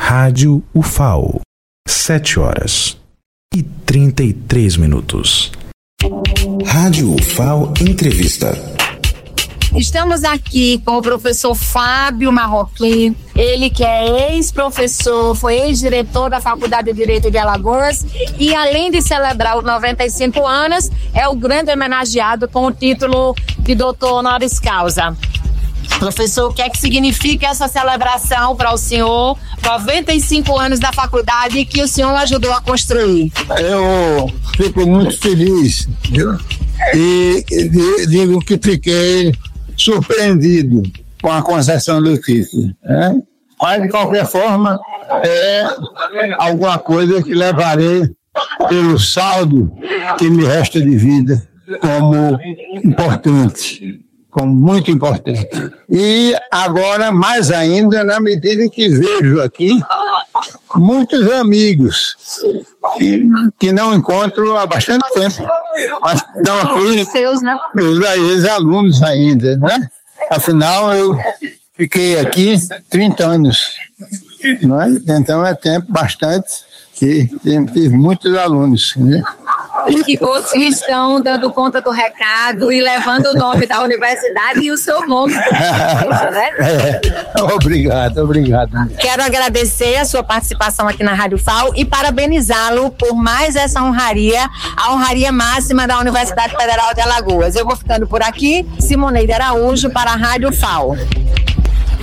Rádio UFAO, 7h33. Rádio UFAO Entrevista. Estamos aqui com o professor Fábio Marroquim, ele que é ex-professor, foi ex-diretor da Faculdade de Direito de Alagoas e, além de celebrar os 95 anos, é o grande homenageado com o título de doutor honoris causa. Professor, o que é que significa essa celebração para o senhor, 95 anos da faculdade que o senhor ajudou a construir? Eu fico muito feliz, viu? E digo que fiquei surpreendido com a concessão do título, né? Mas, de qualquer forma, é alguma coisa que levarei pelo saldo que me resta de vida como importante, como muito importante. E agora, mais ainda, na medida que vejo aqui muitos amigos que não encontro há bastante tempo, mas estão aqui, meus ex-alunos ainda, né? Afinal, eu fiquei aqui 30 anos, não é? Então é tempo bastante que tive muitos alunos, né? E que outros estão dando conta do recado e levando o nome da universidade e o seu nome. Obrigado. Quero agradecer a sua participação aqui na Rádio UFAO e parabenizá-lo por mais essa honraria, a honraria máxima da Universidade Federal de Alagoas. Eu vou ficando por aqui, Simoneide Araújo para a Rádio UFAO.